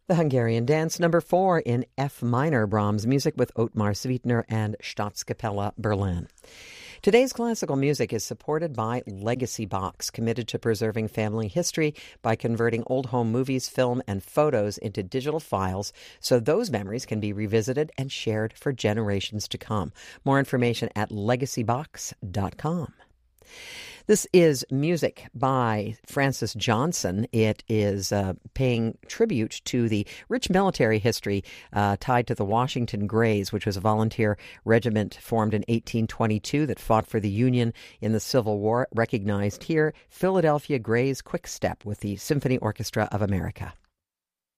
The Hungarian Dance, number 4 in F minor, Brahms music with Ottmar Sweetner and Staatskapelle Berlin. Today's classical music is supported by Legacy Box, committed to preserving family history by converting old home movies, film, and photos into digital files so those memories can be revisited and shared for generations to come. More information at legacybox.com. This is music by Francis Johnson. It is paying tribute to the rich military history tied to the Washington Grays, which was a volunteer regiment formed in 1822 that fought for the Union in the Civil War. Recognized here, Philadelphia Grays Quick Step with the Symphony Orchestra of America.